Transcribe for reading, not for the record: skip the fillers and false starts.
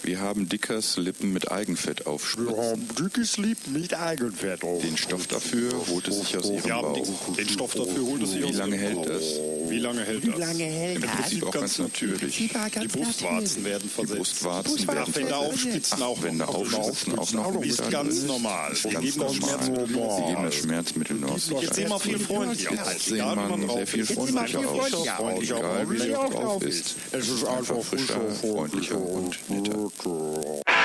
Wir haben Dickers Lippen mit Eigenfett aufspritzen. Wir haben dickes Lippen mit Eigenfett auf. Den Stoff dafür holt es sich aus ihrem Bauch. Den Stoff dafür holt es sich aus Wie lange ihrem hält Bauch. das? Wie lange hält das? Im Prinzip auch ganz natürlich. Die Brustwarzen werden Die versetzt. Brustwarzen werden Nachwände aufspritzen auch Wände noch. aufspritzen auch noch. Ist ganz normal. Ist Wir ganz geben das normal. Schmerzmittel Sie los. geben das Schmerzmittel los. Jetzt sehen wir viel freundlicher aus. Jetzt sehen Egal, wie man drauf sehr viel ist. freundlicher aus. Egal wie man drauf ist. Es ist Einfach frischer, freundlicher und netter.